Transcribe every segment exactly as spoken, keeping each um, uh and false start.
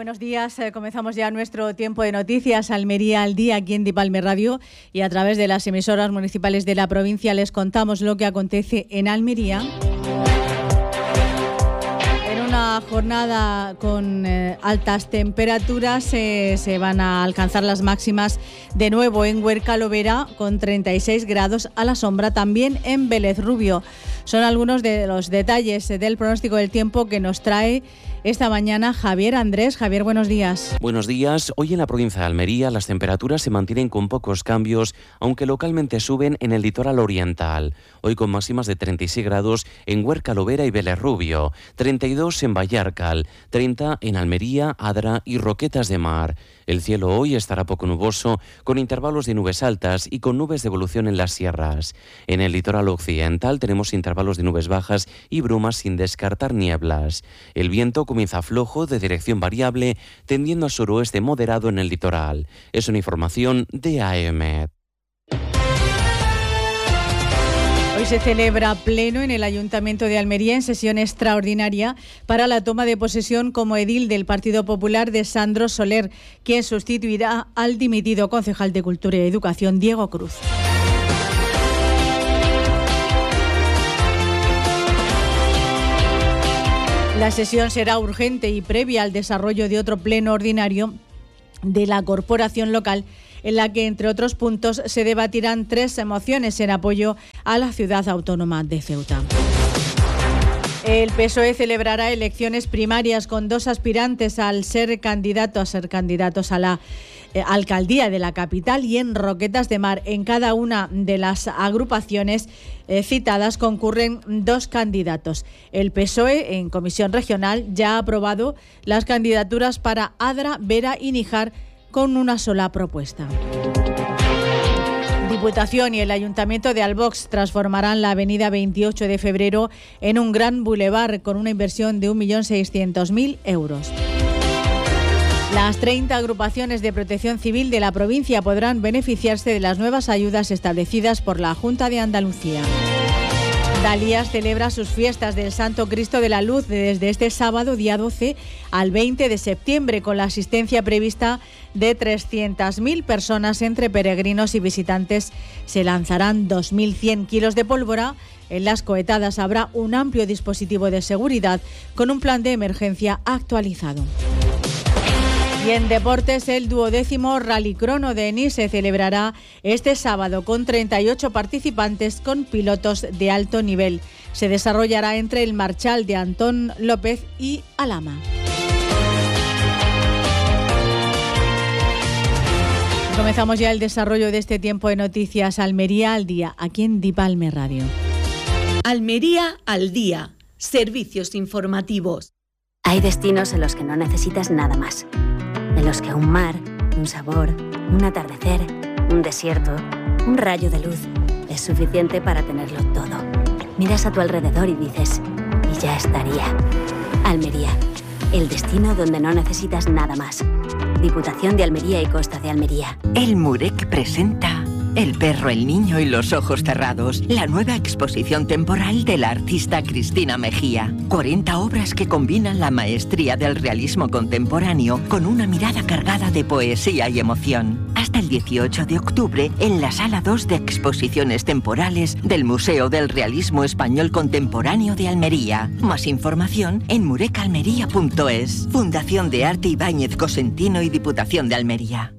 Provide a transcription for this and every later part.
Buenos días, eh, comenzamos ya nuestro tiempo de noticias Almería al día aquí en Dipalme Radio y a través de las emisoras municipales de la provincia les contamos lo que acontece en Almería. En una jornada con eh, altas temperaturas eh, se van a alcanzar las máximas de nuevo en Huerca Lovera con treinta y seis grados a la sombra, también en Vélez Rubio. Son algunos de los detalles del pronóstico del tiempo que nos trae esta mañana Javier Andrés. Javier, buenos días. Buenos días. Hoy en la provincia de Almería las temperaturas se mantienen con pocos cambios, aunque localmente suben en el litoral oriental. Hoy con máximas de treinta y seis grados en Huerca Lovera y Vélez Rubio, treinta y dos en Vallarcal, treinta en Almería, Adra y Roquetas de Mar. El cielo hoy estará poco nuboso, con intervalos de nubes altas y con nubes de evolución en las sierras. En el litoral occidental tenemos intervalos de nubes bajas y brumas sin descartar nieblas. El viento comienza flojo de dirección variable, tendiendo a suroeste moderado en el litoral. Es una información de A E M E T. Hoy se celebra pleno en el Ayuntamiento de Almería en sesión extraordinaria para la toma de posesión como edil del Partido Popular de Sandro Soler, quien sustituirá al dimitido concejal de Cultura y Educación, Diego Cruz. La sesión será urgente y previa al desarrollo de otro pleno ordinario de la corporación local, en la que, entre otros puntos, se debatirán tres mociones en apoyo a la ciudad autónoma de Ceuta. El P S O E celebrará elecciones primarias con dos aspirantes al ser candidato a ser candidatos a la eh, alcaldía de la capital y en Roquetas de Mar. En cada una de las agrupaciones eh, citadas concurren dos candidatos. El P S O E en comisión regional ya ha aprobado las candidaturas para Adra, Vera y Níjar con una sola propuesta. Diputación y el Ayuntamiento de Albox transformarán la avenida veintiocho de febrero en un gran bulevar con una inversión de un millón seiscientos mil euros. Las treinta agrupaciones de protección civil de la provincia podrán beneficiarse de las nuevas ayudas establecidas por la Junta de Andalucía. Dalías celebra sus fiestas del Santo Cristo de la Luz desde este sábado, día doce, al veinte de septiembre, con la asistencia prevista de trescientas mil personas entre peregrinos y visitantes. Se lanzarán dos mil cien kilos de pólvora. En las cohetadas habrá un amplio dispositivo de seguridad con un plan de emergencia actualizado. Y en deportes, el duodécimo Rallycrono de Enís se celebrará este sábado con treinta y ocho participantes con pilotos de alto nivel. Se desarrollará entre el Marchal de Antón López y Alhama. Comenzamos ya el desarrollo de este tiempo de noticias Almería al día, aquí en Dipalme Radio. Almería al día. Servicios informativos. Hay destinos en los que no necesitas nada más. En los que un mar, un sabor, un atardecer, un desierto, un rayo de luz es suficiente para tenerlo todo. Miras a tu alrededor y dices, y ya estaría. Almería, el destino donde no necesitas nada más. Diputación de Almería y Costa de Almería. El Murek presenta El perro, el niño y los ojos cerrados, la nueva exposición temporal de la artista Cristina Mejía. cuarenta obras que combinan la maestría del realismo contemporáneo con una mirada cargada de poesía y emoción. Hasta el dieciocho de octubre en la Sala dos de Exposiciones Temporales del Museo del Realismo Español Contemporáneo de Almería. Más información en murecalmería punto es. Fundación de Arte Ibáñez Cosentino y Diputación de Almería.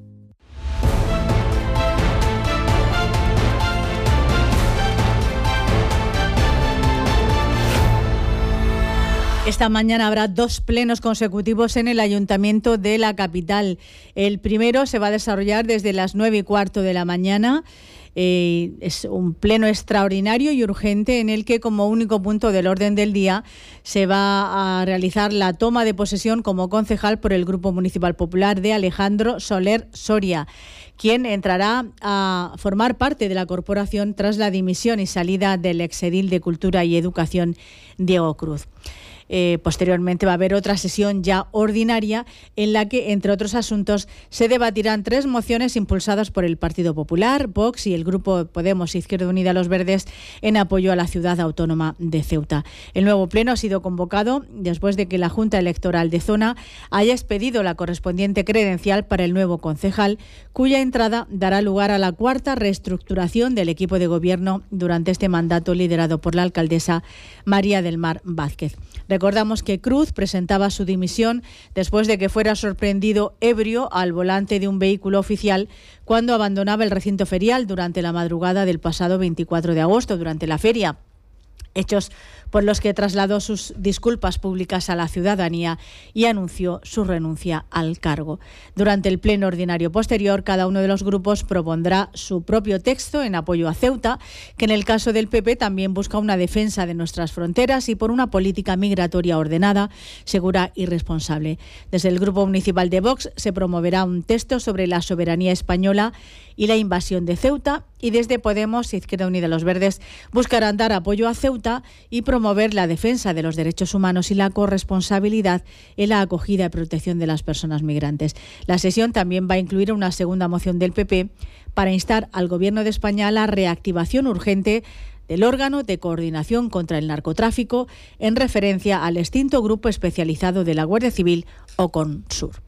Esta mañana habrá dos plenos consecutivos en el Ayuntamiento de la capital. El primero se va a desarrollar desde las nueve y cuarto de la mañana. Eh, es un pleno extraordinario y urgente en el que, como único punto del orden del día, se va a realizar la toma de posesión como concejal por el Grupo Municipal Popular de Alejandro Soler Soria, quien entrará a formar parte de la corporación tras la dimisión y salida del exedil de Cultura y Educación, Diego Cruz. Eh, posteriormente va a haber otra sesión ya ordinaria en la que, entre otros asuntos, se debatirán tres mociones impulsadas por el Partido Popular, Vox y el Grupo Podemos Izquierda Unida Los Verdes en apoyo a la ciudad autónoma de Ceuta. El nuevo pleno ha sido convocado después de que la Junta Electoral de Zona haya expedido la correspondiente credencial para el nuevo concejal, cuya entrada dará lugar a la cuarta reestructuración del equipo de gobierno durante este mandato liderado por la alcaldesa María del Mar Vázquez. Recordamos que Cruz presentaba su dimisión después de que fuera sorprendido ebrio al volante de un vehículo oficial cuando abandonaba el recinto ferial durante la madrugada del pasado veinticuatro de agosto, durante la feria. Hechos por los que trasladó sus disculpas públicas a la ciudadanía y anunció su renuncia al cargo. Durante el pleno ordinario posterior, cada uno de los grupos propondrá su propio texto en apoyo a Ceuta, que en el caso del P P también busca una defensa de nuestras fronteras y por una política migratoria ordenada, segura y responsable. Desde el Grupo Municipal de Vox se promoverá un texto sobre la soberanía española y la invasión de Ceuta, y desde Podemos y Izquierda Unida Los Verdes buscarán dar apoyo a Ceuta y promover la defensa de los derechos humanos y la corresponsabilidad en la acogida y protección de las personas migrantes. La sesión también va a incluir una segunda moción del P P para instar al Gobierno de España a la reactivación urgente del órgano de coordinación contra el narcotráfico en referencia al extinto grupo especializado de la Guardia Civil, OCONSUR.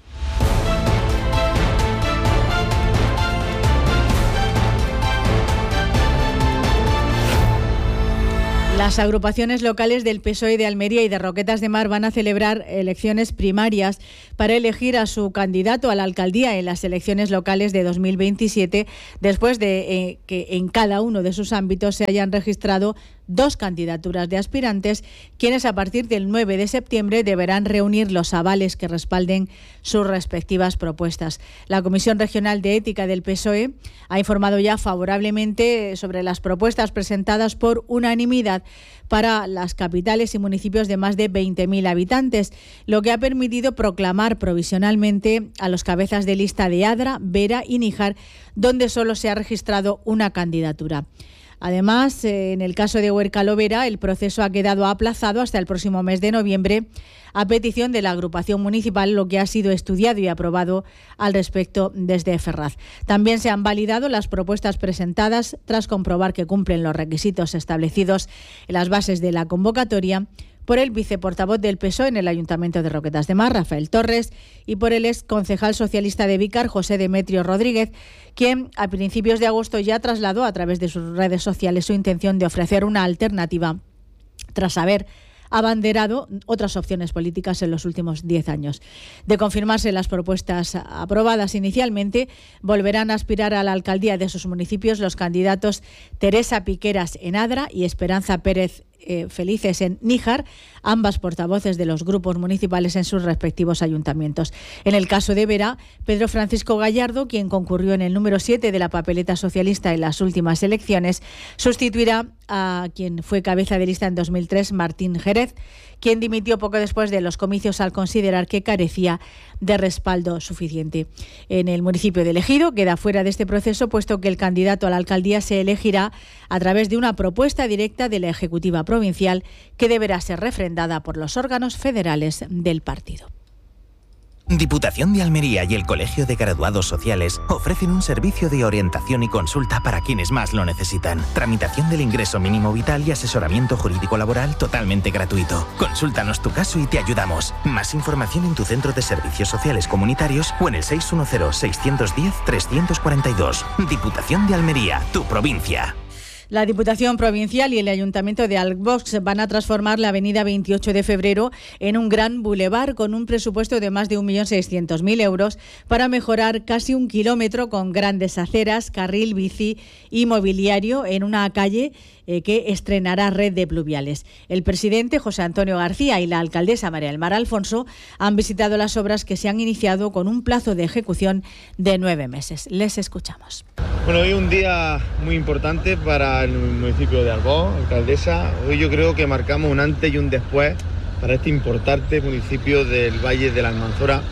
Las agrupaciones locales del P S O E de Almería y de Roquetas de Mar van a celebrar elecciones primarias para elegir a su candidato a la alcaldía en las elecciones locales de dos mil veintisiete, después de eh, que en cada uno de sus ámbitos se hayan registrado dos candidaturas de aspirantes, quienes a partir del nueve de septiembre deberán reunir los avales que respalden sus respectivas propuestas. La Comisión Regional de Ética del P S O E ha informado ya favorablemente sobre las propuestas presentadas por unanimidad para las capitales y municipios de más de veinte mil habitantes, lo que ha permitido proclamar provisionalmente a los cabezas de lista de Adra, Vera y Níjar, donde solo se ha registrado una candidatura. Además, en el caso de Huerca-Lovera, el proceso ha quedado aplazado hasta el próximo mes de noviembre a petición de la agrupación municipal, lo que ha sido estudiado y aprobado al respecto desde Ferraz. También se han validado las propuestas presentadas tras comprobar que cumplen los requisitos establecidos en las bases de la convocatoria por el viceportavoz del P S O E en el Ayuntamiento de Roquetas de Mar, Rafael Torres, y por el ex concejal socialista de Vícar, José Demetrio Rodríguez, quien a principios de agosto ya trasladó a través de sus redes sociales su intención de ofrecer una alternativa tras haber abanderado otras opciones políticas en los últimos diez años. De confirmarse las propuestas aprobadas inicialmente, volverán a aspirar a la alcaldía de sus municipios los candidatos Teresa Piqueras en Adra y Esperanza Pérez Eh, Felices en Níjar, ambas portavoces de los grupos municipales en sus respectivos ayuntamientos. En el caso de Vera, Pedro Francisco Gallardo, quien concurrió en el número siete de la papeleta socialista en las últimas elecciones, sustituirá a quien fue cabeza de lista en dos mil tres, Martín Jerez, quien dimitió poco después de los comicios al considerar que carecía de respaldo suficiente. En el municipio de Ejido queda fuera de este proceso, puesto que el candidato a la alcaldía se elegirá a través de una propuesta directa de la Ejecutiva Provincial que deberá ser refrendada por los órganos federales del partido. Diputación de Almería y el Colegio de Graduados Sociales ofrecen un servicio de orientación y consulta para quienes más lo necesitan. Tramitación del ingreso mínimo vital y asesoramiento jurídico laboral totalmente gratuito. Consúltanos tu caso y te ayudamos. Más información en tu centro de servicios sociales comunitarios o en el seis uno cero, seis uno cero, tres cuatro dos. Diputación de Almería, tu provincia. La Diputación Provincial y el Ayuntamiento de Albox van a transformar la avenida veintiocho de febrero en un gran bulevar con un presupuesto de más de un millón seiscientos mil euros para mejorar casi un kilómetro con grandes aceras, carril bici y mobiliario en una calle eh, que estrenará red de pluviales. El presidente José Antonio García y la alcaldesa María del Mar Alfonso han visitado las obras que se han iniciado con un plazo de ejecución de nueve meses. Les escuchamos. Bueno, hoy un día muy importante para el municipio de Albox, alcaldesa. Hoy yo creo que marcamos un antes y un después para este importante municipio del Valle de la Almanzora,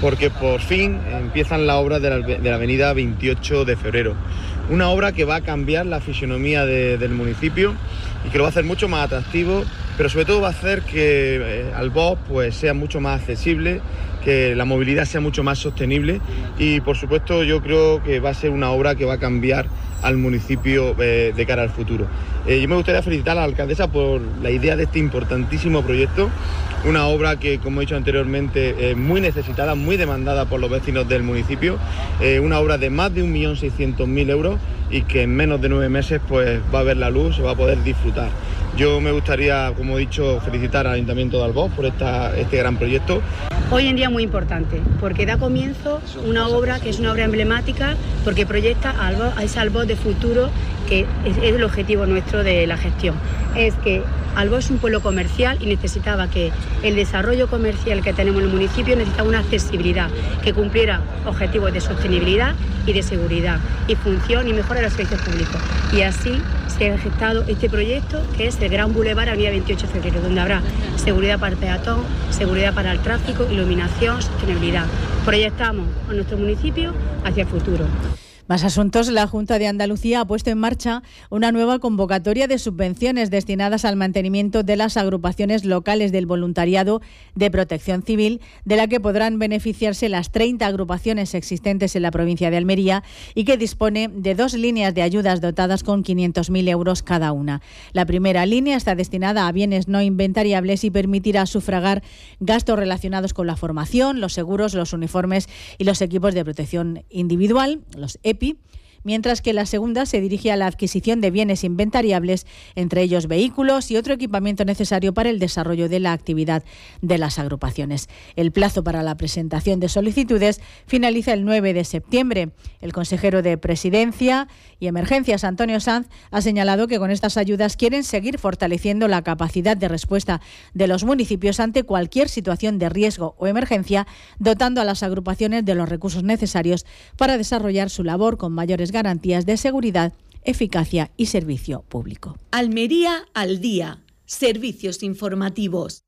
porque por fin empiezan las obras de la, de la avenida veintiocho de febrero. Una obra que va a cambiar la fisonomía de, del municipio y que lo va a hacer mucho más atractivo, pero sobre todo va a hacer que eh, Albós pues, sea mucho más accesible, que la movilidad sea mucho más sostenible y por supuesto yo creo que va a ser una obra que va a cambiar al municipio eh, de cara al futuro. Eh, yo me gustaría felicitar a la alcaldesa por la idea de este importantísimo proyecto, una obra que, como he dicho anteriormente, es muy necesitada, muy demandada por los vecinos del municipio, eh, una obra de más de un millón seiscientos mil euros y que en menos de nueve meses pues, va a ver la luz, se va a poder disfrutar. Yo me gustaría, como he dicho, felicitar al Ayuntamiento de Albós por esta, este gran proyecto. Hoy en día muy importante, porque da comienzo una obra que es una obra emblemática, porque proyecta a, Albós, a ese Albós de futuro, que es, es el objetivo nuestro de la gestión. Es que Albós es un pueblo comercial y necesitaba que el desarrollo comercial que tenemos en el municipio necesitaba una accesibilidad que cumpliera objetivos de sostenibilidad y de seguridad y función y mejora de los servicios públicos. Y así se ha gestado este proyecto, que es el Gran Boulevard Avenida veintiocho de febrero, donde habrá seguridad para el peatón, seguridad para el tráfico, iluminación, sostenibilidad. Proyectamos a nuestro municipio hacia el futuro. Más asuntos. La Junta de Andalucía ha puesto en marcha una nueva convocatoria de subvenciones destinadas al mantenimiento de las agrupaciones locales del voluntariado de protección civil, de la que podrán beneficiarse las treinta agrupaciones existentes en la provincia de Almería y que dispone de dos líneas de ayudas dotadas con quinientos mil euros cada una. La primera línea está destinada a bienes no inventariables y permitirá sufragar gastos relacionados con la formación, los seguros, los uniformes y los equipos de protección individual, los E P I, mientras que la segunda se dirige a la adquisición de bienes inventariables, entre ellos vehículos y otro equipamiento necesario para el desarrollo de la actividad de las agrupaciones. El plazo para la presentación de solicitudes finaliza el nueve de septiembre. El consejero de Presidencia y Emergencias, Antonio Sanz, ha señalado que con estas ayudas quieren seguir fortaleciendo la capacidad de respuesta de los municipios ante cualquier situación de riesgo o emergencia, dotando a las agrupaciones de los recursos necesarios para desarrollar su labor con mayores garantías de seguridad, eficacia y servicio público. Almería al día. Servicios informativos.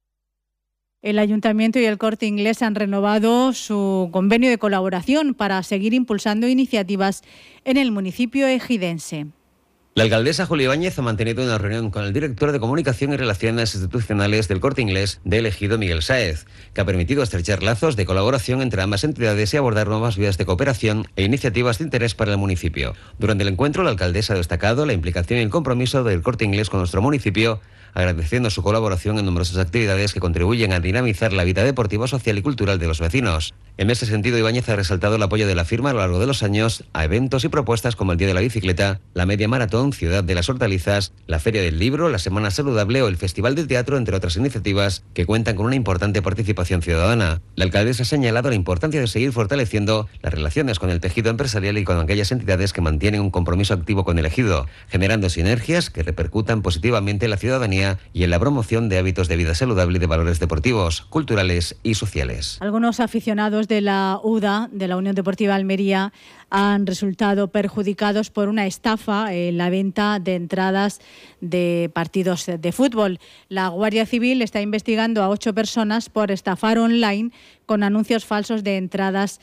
El Ayuntamiento y el Corte Inglés han renovado su convenio de colaboración para seguir impulsando iniciativas en el municipio ejidense. La alcaldesa Julia Ibáñez ha mantenido una reunión con el director de Comunicación y Relaciones Institucionales del Corte Inglés del Ejido, Miguel Sáez, que ha permitido estrechar lazos de colaboración entre ambas entidades y abordar nuevas vías de cooperación e iniciativas de interés para el municipio. Durante el encuentro, la alcaldesa ha destacado la implicación y el compromiso del Corte Inglés con nuestro municipio, agradeciendo su colaboración en numerosas actividades que contribuyen a dinamizar la vida deportiva, social y cultural de los vecinos. En ese sentido, Ibáñez ha resaltado el apoyo de la firma a lo largo de los años a eventos y propuestas como el Día de la Bicicleta, la Media Maratón, Ciudad de las Hortalizas, la Feria del Libro, la Semana Saludable o el Festival de Teatro, entre otras iniciativas que cuentan con una importante participación ciudadana. La alcaldesa ha señalado la importancia de seguir fortaleciendo las relaciones con el tejido empresarial y con aquellas entidades que mantienen un compromiso activo con el ejido, generando sinergias que repercutan positivamente en la ciudadanía y en la promoción de hábitos de vida saludable y de valores deportivos, culturales y sociales. Algunos aficionados de la U D A, de la Unión Deportiva Almería, han resultado perjudicados por una estafa en la venta de entradas de partidos de fútbol. La Guardia Civil está investigando a ocho personas por estafar online con anuncios falsos de entradas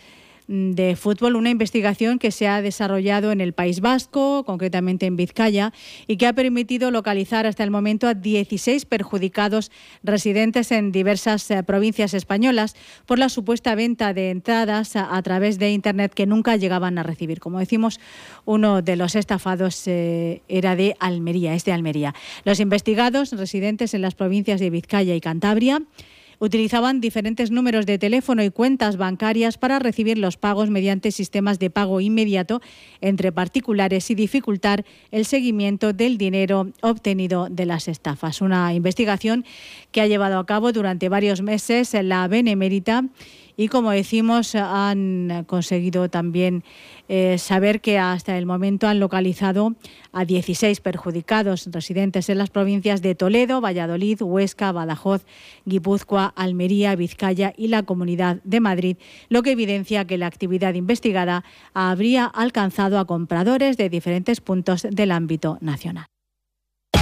de fútbol, una investigación que se ha desarrollado en el País Vasco, concretamente en Vizcaya, y que ha permitido localizar hasta el momento a dieciséis perjudicados residentes en diversas eh, provincias españolas por la supuesta venta de entradas a, a través de Internet que nunca llegaban a recibir. Como decimos, uno de los estafados eh, era de Almería, es de Almería. Los investigados, residentes en las provincias de Vizcaya y Cantabria, utilizaban diferentes números de teléfono y cuentas bancarias para recibir los pagos mediante sistemas de pago inmediato entre particulares y dificultar el seguimiento del dinero obtenido de las estafas. Una investigación que ha llevado a cabo durante varios meses la Benemérita y, como decimos, han conseguido también eh, saber que hasta el momento han localizado a dieciséis perjudicados residentes en las provincias de Toledo, Valladolid, Huesca, Badajoz, Guipúzcoa, Almería, Vizcaya y la Comunidad de Madrid, lo que evidencia que la actividad investigada habría alcanzado a compradores de diferentes puntos del ámbito nacional.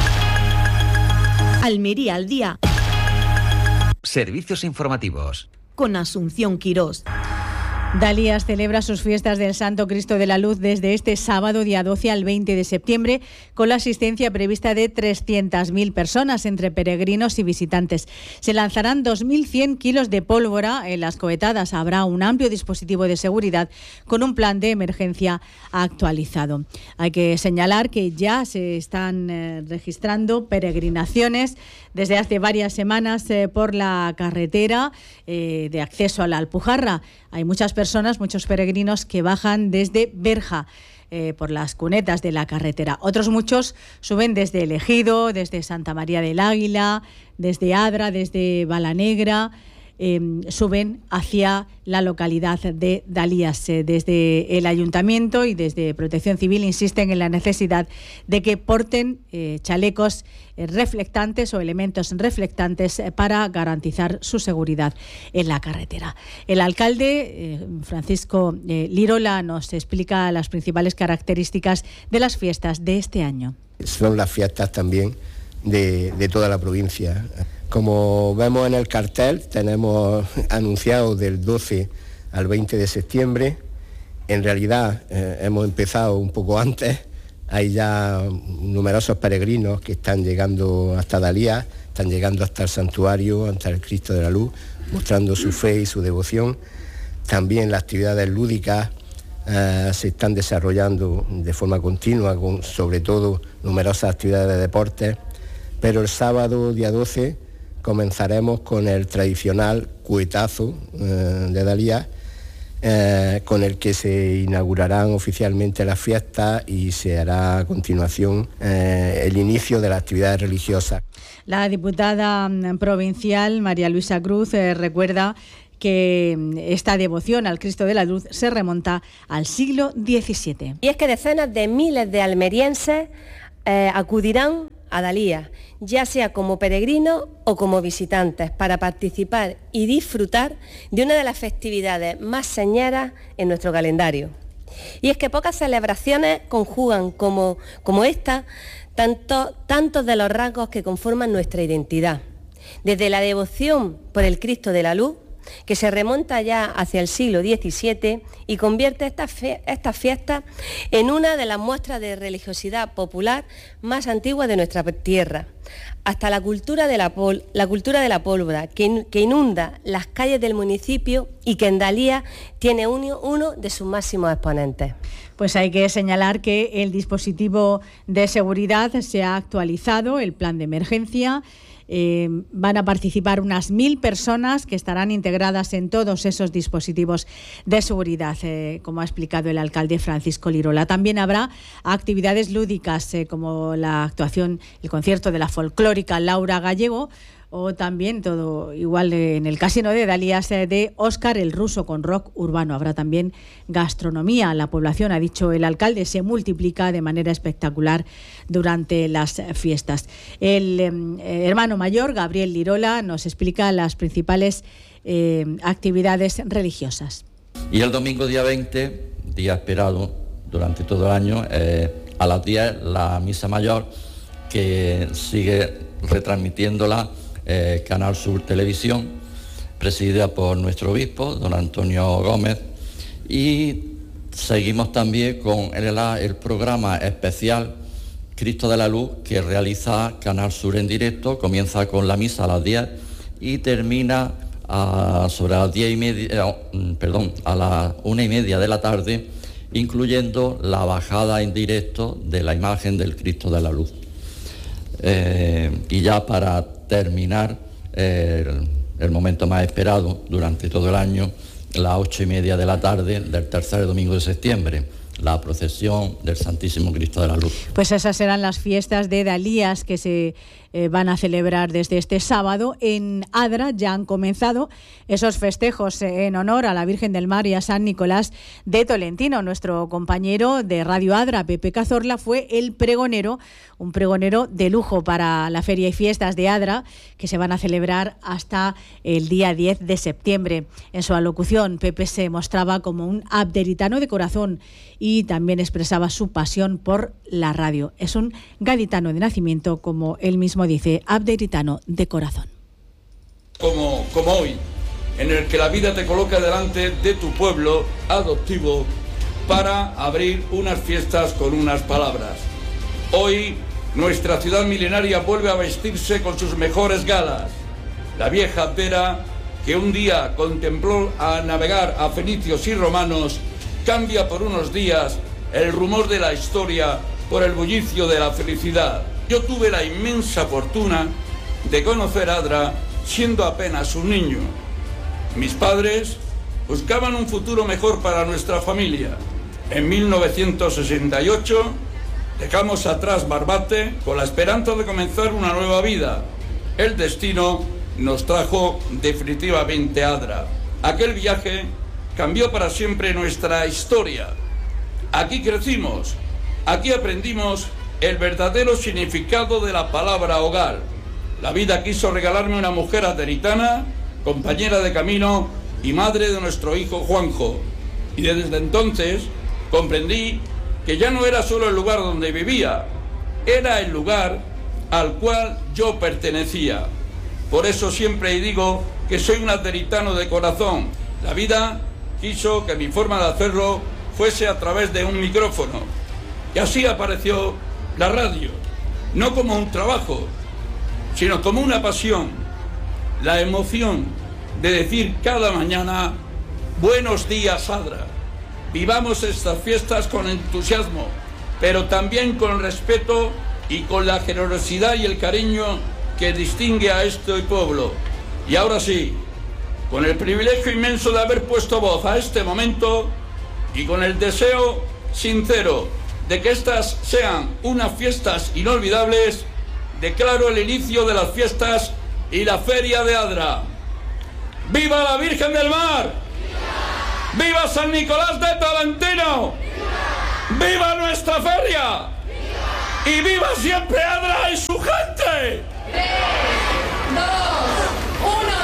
Almería al día. Servicios informativos. con Asunción Quirós. Dalías celebra sus fiestas del Santo Cristo de la Luz desde este sábado, día doce al veinte de septiembre, con la asistencia prevista de trescientas mil personas entre peregrinos y visitantes. Se lanzarán dos mil cien kilos de pólvora en las cohetadas. Habrá un amplio dispositivo de seguridad con un plan de emergencia actualizado. Hay que señalar que ya se están eh, registrando peregrinaciones desde hace varias semanas eh, por la carretera eh, de acceso a la Alpujarra. Hay muchas personas, muchos peregrinos que bajan desde Berja eh, por las cunetas de la carretera. Otros muchos suben desde El Ejido, desde Santa María del Águila, desde Adra, desde Balanegra. Eh, suben hacia la localidad de Dalías. Eh, desde el Ayuntamiento y desde Protección Civil insisten en la necesidad de que porten eh, chalecos eh, reflectantes o elementos reflectantes eh, para garantizar su seguridad en la carretera. El alcalde, eh, Francisco eh, Lirola, nos explica las principales características de las fiestas de este año. Son las fiestas también de, de toda la provincia. Como vemos en el cartel, tenemos anunciado del doce al veinte de septiembre. En realidad eh, hemos empezado un poco antes. Hay ya numerosos peregrinos que están llegando hasta Dalías, están llegando hasta el santuario, hasta el Cristo de la Luz, mostrando su fe y su devoción. También las actividades lúdicas eh, se están desarrollando de forma continua, con sobre todo numerosas actividades de deportes. Pero el sábado, día doce, comenzaremos con el tradicional cuetazo eh, de Dalías, eh, con el que se inaugurarán oficialmente las fiestas y se hará a continuación eh, el inicio de las actividades religiosas. La diputada provincial María Luisa Cruz eh, recuerda que esta devoción al Cristo de la Luz se remonta al siglo diecisiete. Y es que decenas de miles de almerienses eh, acudirán a Dalías, ya sea como peregrinos o como visitantes, para participar y disfrutar de una de las festividades más señeras en nuestro calendario. Y es que pocas celebraciones conjugan como, como esta tanto, tantos de los rasgos que conforman nuestra identidad. Desde la devoción por el Cristo de la Luz, que se remonta ya hacia el siglo diecisiete y convierte estas esta fiestas en una de las muestras de religiosidad popular más antiguas de nuestra tierra, hasta la cultura de la, pol, la, cultura de la pólvora, que, que inunda las calles del municipio y que en Dalías tiene uno, uno de sus máximos exponentes. Pues hay que señalar que el dispositivo de seguridad se ha actualizado, el plan de emergencia. Eh, van a participar unas mil personas que estarán integradas en todos esos dispositivos de seguridad, eh, como ha explicado el alcalde Francisco Lirola. También habrá actividades lúdicas eh, como la actuación, el concierto de la folclórica Laura Gallego, o también todo igual en el Casino de Dalías de Óscar el Ruso con rock urbano. Habrá también gastronomía. La población, ha dicho el alcalde, se multiplica de manera espectacular durante las fiestas. El eh, hermano mayor, Gabriel Lirola, nos explica las principales eh, actividades religiosas. Y el domingo día veinte, día esperado durante todo el año, eh, a las diez la misa mayor, que sigue retransmitiéndola Eh, Canal Sur Televisión, presidida por nuestro obispo, don Antonio Gómez, y seguimos también con el, el programa especial Cristo de la Luz que realiza Canal Sur en directo. Comienza con la misa a las diez y termina a, sobre las diez y media, eh, perdón, a las una y media de la tarde, incluyendo la bajada en directo de la imagen del Cristo de la Luz. Eh, y ya para terminar eh, el, el momento más esperado durante todo el año, las ocho y media de la tarde del tercer domingo de septiembre, la procesión del Santísimo Cristo de la Luz. Pues esas serán las fiestas de Dalías que se eh, van a celebrar desde este sábado. En Adra ya han comenzado esos festejos eh, en honor a la Virgen del Mar y a San Nicolás de Tolentino. Nuestro compañero de Radio Adra, Pepe Cazorla, fue el pregonero, un pregonero de lujo para la Feria y Fiestas de Adra, que se van a celebrar hasta el día diez de septiembre. En su alocución, Pepe se mostraba como un abderitano de corazón y también expresaba su pasión por la radio. Es un gaditano de nacimiento, como él mismo dice, abderitano de corazón. Como, como hoy, en el que la vida te coloca delante de tu pueblo adoptivo para abrir unas fiestas con unas palabras. Hoy, nuestra ciudad milenaria vuelve a vestirse con sus mejores galas. La vieja Abdera, que un día contempló a navegar a fenicios y romanos, cambia por unos días el rumor de la historia por el bullicio de la felicidad. Yo tuve la inmensa fortuna de conocer Adra siendo apenas un niño. Mis padres buscaban un futuro mejor para nuestra familia. En mil novecientos sesenta y ocho dejamos atrás Barbate con la esperanza de comenzar una nueva vida. El destino nos trajo definitivamente a Adra. Aquel viaje cambió para siempre nuestra historia. Aquí crecimos, aquí aprendimos el verdadero significado de la palabra hogar. La vida quiso regalarme una mujer ateritana, compañera de camino y madre de nuestro hijo Juanjo. Y desde entonces comprendí que ya no era solo el lugar donde vivía, era el lugar al cual yo pertenecía. Por eso siempre digo que soy un ateritano de corazón. La vida quiso que mi forma de hacerlo fuese a través de un micrófono. Y así apareció la radio, no como un trabajo, sino como una pasión, la emoción de decir cada mañana: buenos días, Adra. Vivamos estas fiestas con entusiasmo, pero también con respeto y con la generosidad y el cariño que distingue a este pueblo. Y ahora sí, con el privilegio inmenso de haber puesto voz a este momento y con el deseo sincero de que estas sean unas fiestas inolvidables, declaro el inicio de las fiestas y la Feria de Adra. ¡Viva la Virgen del Mar! ¡Viva, ¡Viva San Nicolás de Tolentino! ¡Viva, ¡Viva nuestra feria! ¡Viva! ¡Y viva siempre Adra y su gente! tres, dos, uno.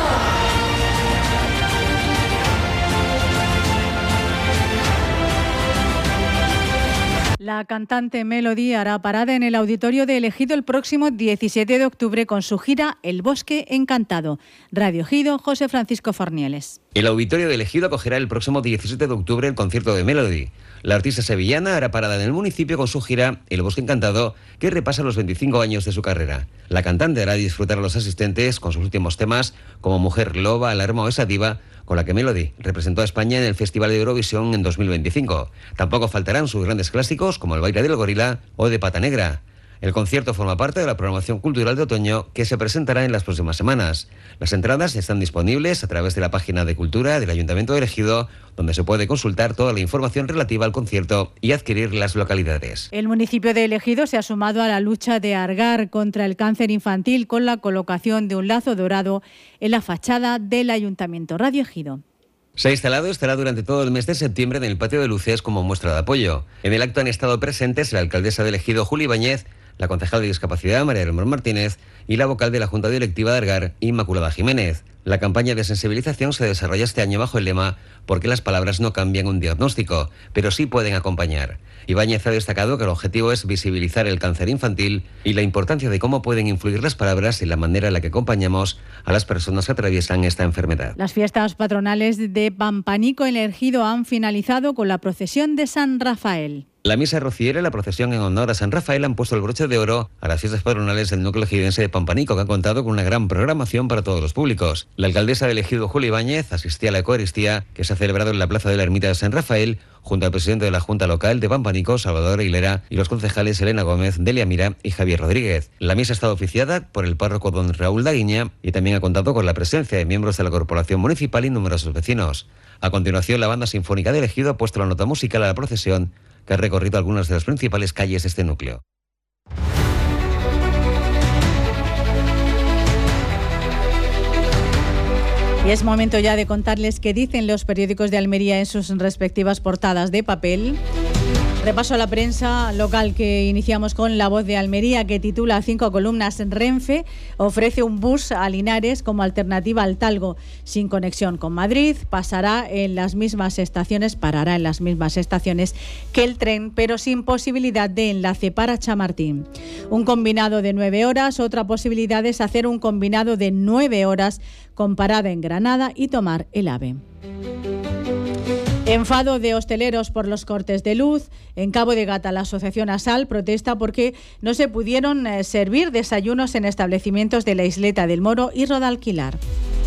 La cantante Melody hará parada en el Auditorio de El Ejido el próximo diecisiete de octubre con su gira El Bosque Encantado. Radio Ejido, José Francisco Fornieles. El Auditorio de El Ejido acogerá el próximo diecisiete de octubre el concierto de Melody. La artista sevillana hará parada en el municipio con su gira El Bosque Encantado, que repasa los veinticinco años de su carrera. La cantante hará disfrutar a los asistentes con sus últimos temas, como Mujer Loba, Alarma o Esa Diva, con la que Melody representó a España en el Festival de Eurovisión en dos mil veinticinco. Tampoco faltarán sus grandes clásicos como El Baile del Gorila o De Pata Negra. El concierto forma parte de la programación cultural de otoño que se presentará en las próximas semanas. Las entradas están disponibles a través de la página de Cultura del Ayuntamiento de El Ejido, donde se puede consultar toda la información relativa al concierto y adquirir las localidades. El municipio de El Ejido se ha sumado a la lucha de Argar contra el cáncer infantil con la colocación de un lazo dorado en la fachada del Ayuntamiento. Radio Ejido. Se ha instalado y estará durante todo el mes de septiembre en el patio de luces como muestra de apoyo. En el acto han estado presentes la alcaldesa del Ejido, Juli Ibáñez, la concejal de Discapacidad, María del Mar Martínez, y la vocal de la Junta Directiva de Argar, Inmaculada Jiménez. La campaña de sensibilización se desarrolla este año bajo el lema «Porque las palabras no cambian un diagnóstico, pero sí pueden acompañar». Ibáñez ha destacado que el objetivo es visibilizar el cáncer infantil y la importancia de cómo pueden influir las palabras y la manera en la que acompañamos a las personas que atraviesan esta enfermedad. Las fiestas patronales de Pampanico en El Ejido han finalizado con la procesión de San Rafael. La misa rociera y la procesión en honor a San Rafael han puesto el broche de oro a las fiestas patronales del núcleo ejidense de Pampanico, que han contado con una gran programación para todos los públicos. La alcaldesa del Ejido, Juli Ibáñez, asistía a la Eucaristía, que se ha celebrado en la plaza de la Ermita de San Rafael, junto al presidente de la Junta Local de Pampanico, Salvador Aguilera, y los concejales Elena Gómez, Delia Mira y Javier Rodríguez. La misa ha estado oficiada por el párroco don Raúl Daguiña y también ha contado con la presencia de miembros de la corporación municipal y numerosos vecinos. A continuación, la banda sinfónica del Ejido ha puesto la nota musical a la procesión, que ha recorrido algunas de las principales calles de este núcleo. Y es momento ya de contarles qué dicen los periódicos de Almería en sus respectivas portadas de papel. Repaso a la prensa local que iniciamos con La Voz de Almería, que titula cinco columnas: Renfe ofrece un bus a Linares como alternativa al Talgo. Sin conexión con Madrid, pasará en las mismas estaciones, parará en las mismas estaciones que el tren, pero sin posibilidad de enlace para Chamartín. Un combinado de nueve horas, otra posibilidad es hacer un combinado de nueve horas con parada en Granada y tomar el AVE. Enfado de hosteleros por los cortes de luz. En Cabo de Gata, la asociación ASAL protesta porque no se pudieron eh, servir desayunos en establecimientos de la Isleta del Moro y Rodalquilar.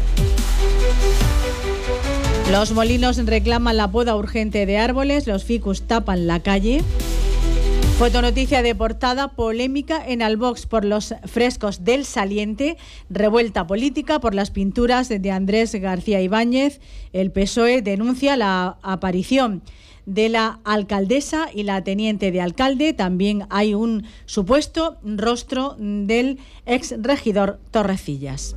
Los molinos reclaman la poda urgente de árboles, los ficus tapan la calle. Fotonoticia de portada: polémica en Albox por los frescos del Saliente, revuelta política por las pinturas de Andrés García Ibáñez. El P S O E denuncia la aparición de la alcaldesa y la teniente de alcalde. También hay un supuesto rostro del ex regidor Torrecillas.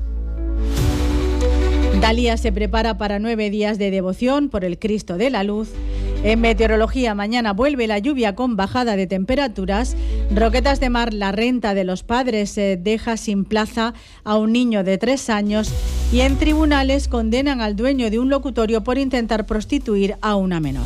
Dalía se prepara para nueve días de devoción por el Cristo de la Luz. En meteorología, mañana vuelve la lluvia con bajada de temperaturas. Roquetas de Mar, la renta de los padres eh, deja sin plaza a un niño de tres años. Y en tribunales condenan al dueño de un locutorio por intentar prostituir a una menor.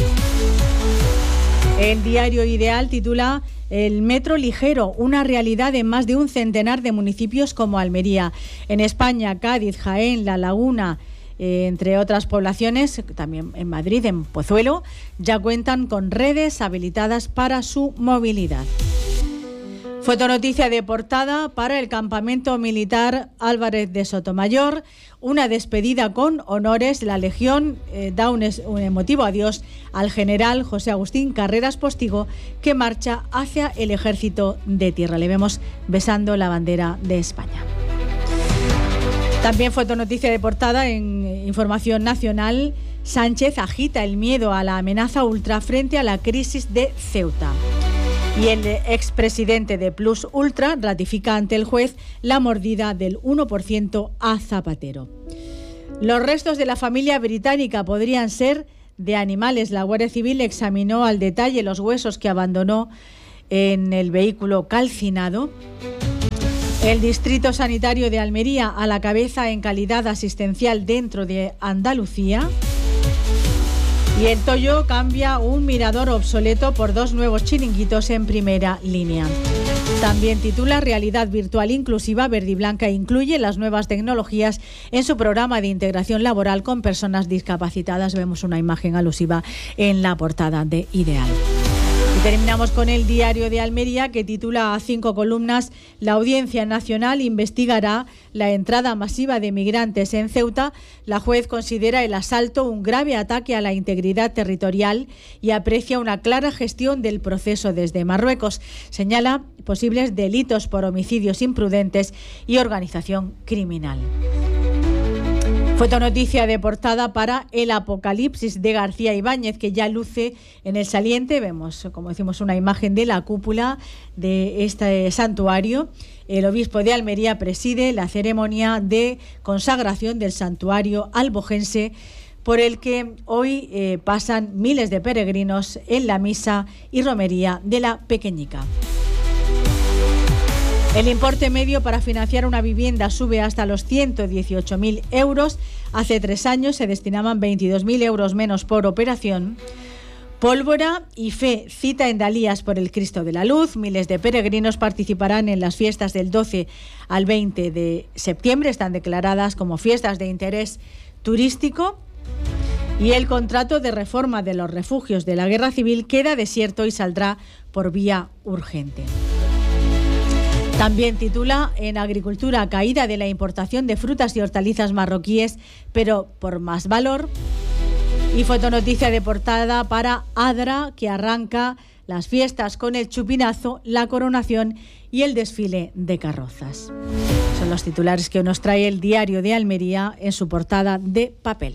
El diario Ideal titula: el metro ligero, una realidad en más de un centenar de municipios como Almería. En España, Cádiz, Jaén, La Laguna, eh, entre otras poblaciones, también en Madrid, en Pozuelo, ya cuentan con redes habilitadas para su movilidad. Fotonoticia de portada para el campamento militar Álvarez de Sotomayor. Una despedida con honores. La Legión eh, da un, es, un emotivo adiós al general José Agustín Carreras Postigo, que marcha hacia el Ejército de Tierra. Le vemos besando la bandera de España. También fotonoticia de portada en Información Nacional. Sánchez agita el miedo a la amenaza ultra frente a la crisis de Ceuta. Y el expresidente de Plus Ultra ratifica ante el juez la mordida del uno por ciento a Zapatero. Los restos de la familia británica podrían ser de animales. La Guardia Civil examinó al detalle los huesos que abandonó en el vehículo calcinado. El Distrito Sanitario de Almería a la cabeza en calidad asistencial dentro de Andalucía. Y el Toyo cambia un mirador obsoleto por dos nuevos chiringuitos en primera línea. También titula: realidad virtual inclusiva. Verde y Blanca incluye las nuevas tecnologías en su programa de integración laboral con personas discapacitadas. Vemos una imagen alusiva en la portada de Ideal. Y terminamos con el diario de Almería, que titula a cinco columnas: la Audiencia Nacional investigará la entrada masiva de migrantes en Ceuta. La juez considera el asalto un grave ataque a la integridad territorial y aprecia una clara gestión del proceso desde Marruecos. Señala posibles delitos por homicidios imprudentes y organización criminal. Fotonoticia de portada para el apocalipsis de García Ibáñez, que ya luce en el Saliente. Vemos, como decimos, una imagen de la cúpula de este santuario. El obispo de Almería preside la ceremonia de consagración del santuario albojense, por el que hoy eh, pasan miles de peregrinos en la misa y romería de la Pequeñica. El importe medio para financiar una vivienda sube hasta los ciento dieciocho mil euros. Hace tres años se destinaban veintidós mil euros menos por operación. Pólvora y fe, cita en Dalías por el Cristo de la Luz. Miles de peregrinos participarán en las fiestas del doce al veinte de septiembre. Están declaradas como fiestas de interés turístico. Y el contrato de reforma de los refugios de la Guerra Civil queda desierto y saldrá por vía urgente. También titula en Agricultura: caída de la importación de frutas y hortalizas marroquíes, pero por más valor. Y fotonoticia de portada para Adra, que arranca las fiestas con el chupinazo, la coronación y el desfile de carrozas. Son los titulares que nos trae el diario de Almería en su portada de papel.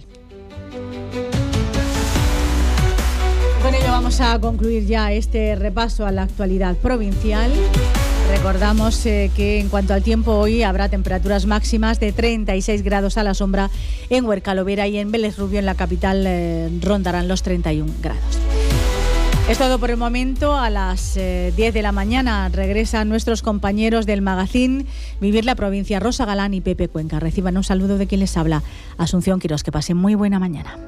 Con ello vamos a concluir ya este repaso a la actualidad provincial. Recordamos eh, que en cuanto al tiempo, hoy habrá temperaturas máximas de treinta y seis grados a la sombra en Huerca Lovera, y en Vélez Rubio, en la capital, eh, rondarán los treinta y un grados. Es todo por el momento. A las eh, diez de la mañana regresan nuestros compañeros del magazín Vivir la Provincia, Rosa Galán y Pepe Cuenca. Reciban un saludo de quien les habla, Asunción Quirós. Que pasen muy buena mañana.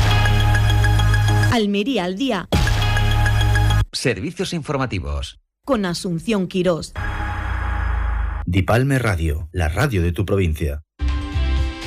Almería al día. Servicios informativos. Con Asunción Quirós. Dipalme Radio, la radio de tu provincia.